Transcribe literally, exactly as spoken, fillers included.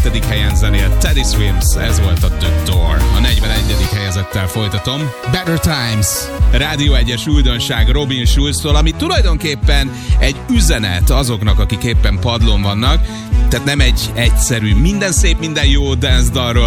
negyvenkettődik helyen zenélt Teddy Swims, ez volt a The Door. A negyvenegyedik helyezettel folytatom. Better Times. Rádió egyes újdonság Robin Schulztól, ami tulajdonképpen egy üzenet azoknak, akik éppen padlón vannak. Tehát nem egy egyszerű, minden szép, minden jó dance dalról